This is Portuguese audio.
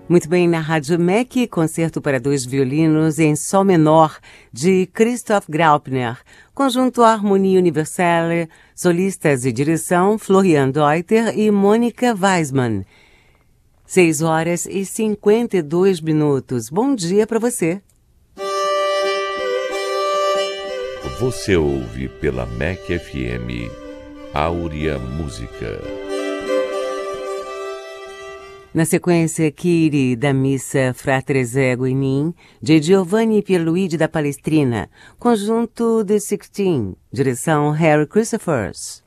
Muito bem, na Rádio MEC, concerto para 2 violinos em sol menor, de Christoph Graupner, conjunto Harmonie Universelle, solistas e direção Florian Deuter e Mônica Weissmann. 6h52. Bom dia para você. Você ouve pela MEC FM Áurea Música. Na sequência, Kyrie, da missa Fratres Ego in Min, de Giovanni Pierluigi da Palestrina, conjunto The Sixteen, direção Harry Christophers.